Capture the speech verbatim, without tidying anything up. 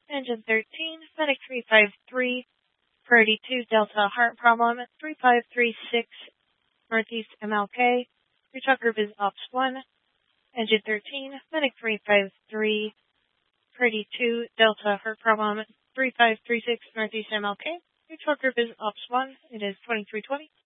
Engine thirteen, Fennec three five three, Priority two, Delta Heart Problem, three five three six, Northeast M L K. Your truck group is Ops one. Engine thirteen, Fennec three five three, Priority two, Delta Heart Problem, three five three six, Northeast M L K. Your truck group is Ops one. It is twenty-three twenty.